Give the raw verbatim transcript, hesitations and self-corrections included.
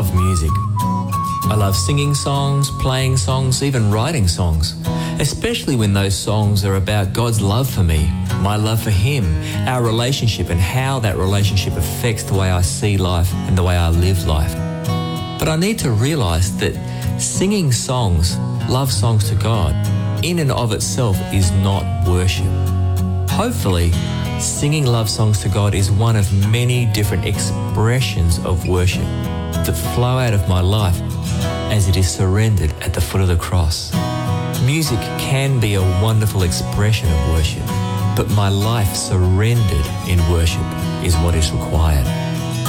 love music. I love singing songs, playing songs, even writing songs, especially when those songs are about God's love for me, my love for Him, our relationship, and how that relationship affects the way I see life and the way I live life. But I need to realize that singing songs, love songs to God, in and of itself is not worship. Hopefully, singing love songs to God is one of many different expressions of worship that flow out of my life as it is surrendered at the foot of the cross. Music can be a wonderful expression of worship, but my life surrendered in worship is what is required.